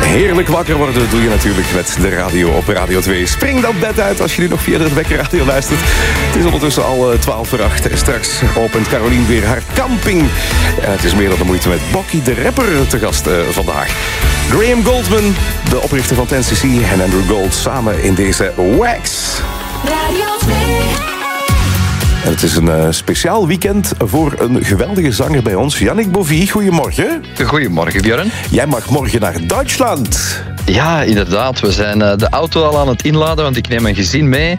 Heerlijk wakker worden doe je natuurlijk met de radio op Radio 2. Spring dat bed uit als je nu nog via de wekkerradio luistert. Het is ondertussen al 7:12. Straks opent Carolien weer haar camping. En het is meer dan de moeite met Bokkie de rapper te gast vandaag. Graham Goldman, de oprichter van 10cc en Andrew Gold samen in deze Wax. Radio 2. En het is een speciaal weekend voor een geweldige zanger bij ons. Yannick Bovie, goedemorgen. Goedemorgen, Björn. Jij mag morgen naar Duitsland. Ja, inderdaad. We zijn de auto al aan het inladen, want ik neem mijn gezin mee.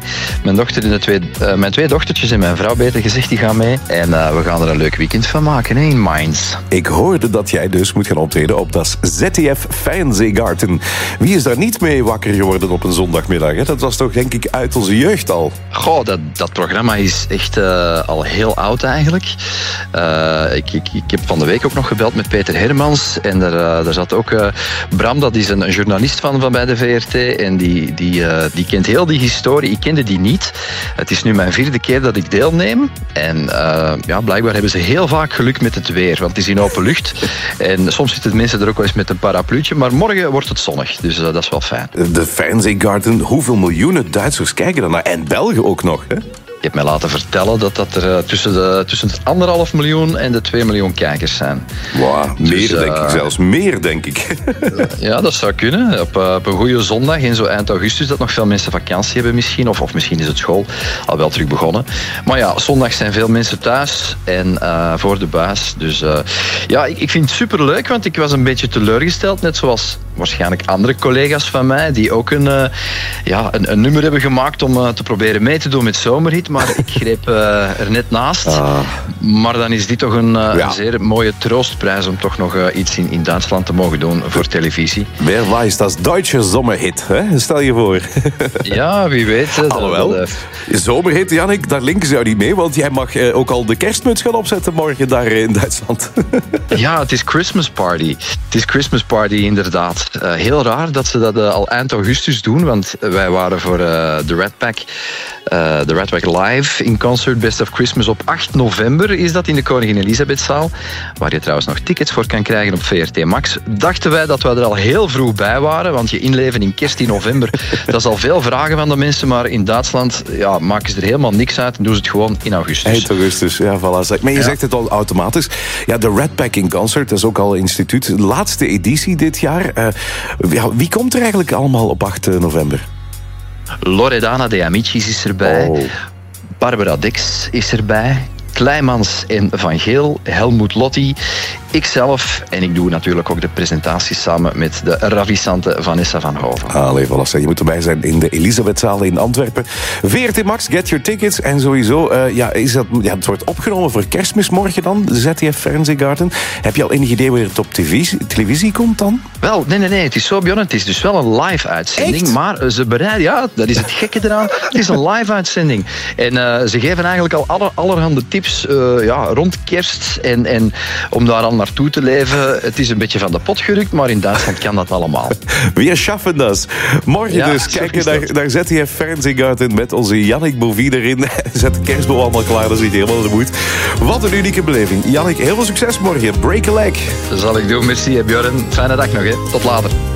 Mijn twee dochtertjes en mijn vrouw, beter gezegd, die gaan mee. En we gaan er een leuk weekend van maken, hè, in Mainz. Ik hoorde dat jij dus moet gaan optreden op dat ZDF Fernsehgarten. Wie is daar niet mee wakker geworden op een zondagmiddag? Hè? Dat was toch, denk ik, uit onze jeugd al. Goh, dat programma is echt al heel oud eigenlijk. Ik heb van de week ook nog gebeld met Peter Hermans. En daar zat ook Bram, dat is een journalist van bij de VRT. En die kent heel die historie. Ik kende die niet. Het is nu mijn 4e keer dat ik deelneem. En blijkbaar hebben ze heel vaak geluk met het weer. Want het is in open lucht. En soms zitten mensen er ook wel eens met een parapluutje. Maar morgen wordt het zonnig. Dus dat is wel fijn. De Fernsehgarten, hoeveel miljoenen Duitsers kijken er naar? En Belgen ook nog, hè? Ik heb mij laten vertellen dat er tussen het 1,5 miljoen en de 2 miljoen kijkers zijn. Wow, meer denk ik zelfs. Meer, denk ik. Ja, dat zou kunnen. Op een goede zondag in zo eind augustus, dat nog veel mensen vakantie hebben misschien. Of misschien is het school al wel terug begonnen. Maar ja, zondag zijn veel mensen thuis en voor de buis. Dus ik vind het superleuk, want ik was een beetje teleurgesteld. Net zoals waarschijnlijk andere collega's van mij, die ook een nummer hebben gemaakt om te proberen mee te doen met Zomerhit. Maar ik greep er net naast. Maar dan is dit toch een zeer mooie troostprijs om toch nog iets in Duitsland te mogen doen voor televisie. Wer weiß, dat is Duitse Zomerhit, hè? Stel je voor. Ja, wie weet. Alhoewel, Zomerhit, Yannick, daar linken ze jou niet mee, want jij mag ook al de kerstmuts gaan opzetten morgen daar in Duitsland. Ja, het is Christmas Party. Het is Christmas Party, inderdaad. Heel raar dat ze dat al eind augustus doen, want wij waren voor de Red Pack Live in concert Best of Christmas op 8 november is dat in de Koningin Elisabethzaal, waar je trouwens nog tickets voor kan krijgen op VRT Max. Dachten wij dat we er al heel vroeg bij waren, want je inleven in kerst in november, dat is al veel vragen van de mensen, maar in Duitsland maken ze er helemaal niks uit en doen ze het gewoon in augustus. Eind augustus, ja, voilà. Maar je zegt het al automatisch. Ja, de Red Pack in concert, dat is ook al een instituut. De laatste editie dit jaar. Wie komt er eigenlijk allemaal op 8 november? Loredana de Amicis is erbij. Oh. Barbara Dex is erbij. Kleimans en Van Geel, Helmoet Lotti, ikzelf en ik doe natuurlijk ook de presentatie samen met de ravissante Vanessa van Hoven. Allee, voilà. Je moet erbij zijn in de Elisabethzaal in Antwerpen. VRT Max, get your tickets. En sowieso, het wordt opgenomen voor Kerstmis morgen dan, de ZDF Fernsehgarten. Heb je al enig idee wanneer het op televisie komt dan? Wel, nee, het is zo, Björn, het is dus wel een live uitzending. Echt? Maar ze bereiden, ja, dat is het gekke eraan, het is een live uitzending. En ze geven eigenlijk al allerhande tips rond kerst en om daar al naartoe te leven. Het is een beetje van de pot gerukt, maar in Duitsland kan dat allemaal. We schaffen dat. Morgen dus kijken naar ZDF Fernsehgarten met onze Yannick Bovie erin. Zet de kerstboom allemaal klaar, dat is niet helemaal de moeite. Wat een unieke beleving. Yannick, heel veel succes morgen. Break a leg. Dat zal ik doen, merci Björn. Fijne dag nog, hè. Tot later.